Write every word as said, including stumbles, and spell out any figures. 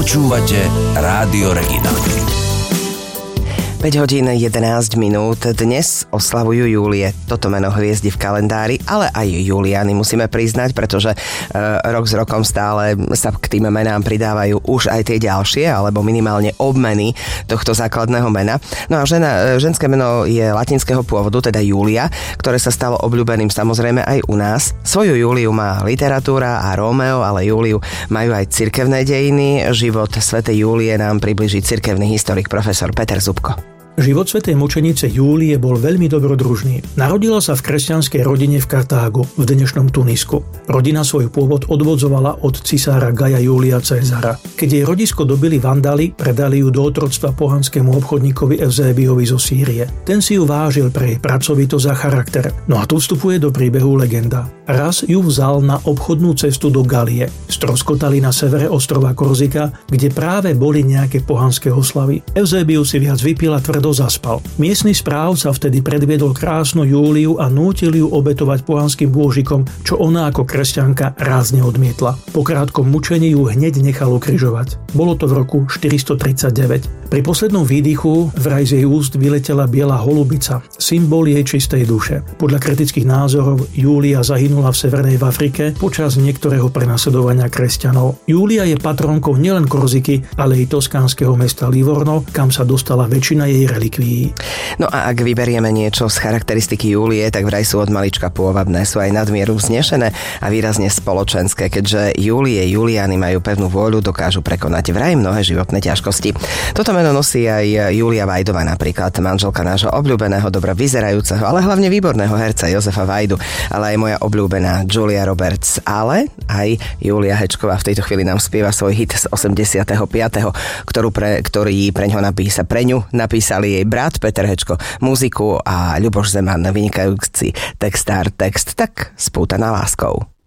Počúvate Rádio Regina. päť hodín jedenásť minút. Dnes oslavujú Júlie. Toto meno hviezdi v kalendári, ale aj Juliany musíme priznať, pretože e, rok s rokom stále sa k tým menám pridávajú už aj tie ďalšie, alebo minimálne obmeny tohto základného mena. No a žena, ženské meno je latinského pôvodu, teda Júlia, ktoré sa stalo obľúbeným samozrejme aj u nás. Svoju Júliu má literatúra a Rómeo, ale Júliu majú aj cirkevné dejiny. Život svätej Júlie nám priblíži cirkevný historik profesor Peter Zubko. Život svätej mučenice Júlie bol veľmi dobrodružný. Narodila sa v kresťanskej rodine v Kartágu, v dnešnom Tunisku. Rodina svoj pôvod odvodzovala od cisára Gaja Júlia Cézara. Keď jej rodisko dobili vandali, predali ju do otroctva pohanskému obchodníkovi Eusébiovi zo Sýrie. Ten si ju vážil pre jej pracovitosť a charakter. No a tu vstupuje do príbehu legenda. Raz ju vzal na obchodnú cestu do Galie. Stroskotali na severe ostrova Korzika, kde práve boli nejaké pohanské oslavy. Eusébius si viac vypil a tvrdo zaspal. Miestny správca vtedy predviedol krásnu Júliu a nútil ju obetovať pohanským bôžikom, čo ona ako kresťanka rázne odmietla. Po krátkom mučení ju hneď nechal ukrižovať. Bolo to v roku štyristotridsaťdeväť. Pri poslednom výdychu vraj z jej úst vyletela biela holubica, symbol jej čistej duše. Podľa kritických názorov Júlia zahynula v severnej Afrike počas niektorého prenasledovania kresťanov. Júlia je patronkou nielen Korziky, ale i toskánskeho mesta Livorno, kam sa dostala väčšina jej relikvií. No a ak vyberieme niečo z charakteristiky Júlie, tak vraj sú od malička pôvabné, sú aj nadmieru vznešené a výrazne spoločenské, keďže Júlie, Juliany majú pevnú vôľu, dokážu prekonať vraj mnohé životné ťažkosti. Toto meno nosí aj Júlia Vajdová napríklad, manželka nášho obľúbeného, dobre vyzerajúceho, ale hlavne výborného herca Jozefa Vajdu, ale aj moja obľúbená Julia Roberts, ale aj Julia Hečková v tejto chvíli nám spieva svoj hit z osemdesiateho piateho, ktorú pre, ktorý preňho napísa, preňu napísali jej brat Peter Hečko muziku a Ľuboš Zeman, vynikajúci textár text, tak spútaná láskou.